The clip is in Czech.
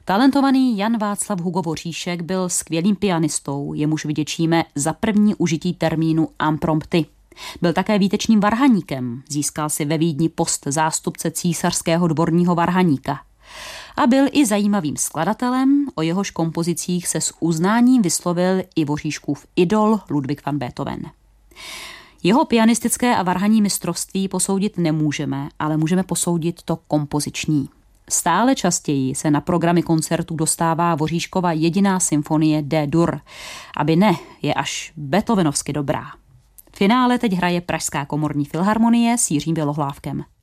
Talentovaný Jan Václav Hugo Voříšek byl skvělým pianistou, jemuž vděčíme za první užití termínu impromptu. Byl také výtečným varhaníkem, získal si ve Vídni post zástupce císařského dvorního varhaníka. A byl i zajímavým skladatelem, o jehož kompozicích se s uznáním vyslovil i Voříškův idol Ludwig van Beethoven. Jeho pianistické a varhanní mistrovství posoudit nemůžeme, ale můžeme posoudit to kompoziční. Stále častěji se na programy koncertů dostává Voříškova jediná symfonie D-dur, aby ne, je až beethovenovsky dobrá. V finále teď hraje Pražská komorní filharmonie s Jiřím Bělohlávkem.